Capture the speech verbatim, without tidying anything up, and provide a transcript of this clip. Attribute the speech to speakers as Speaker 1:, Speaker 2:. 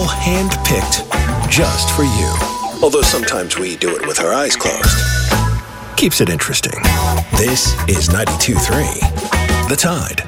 Speaker 1: hand-picked just for you. Although sometimes we do it with our eyes closed. Keeps it interesting. This is ninety-two point three The Tide.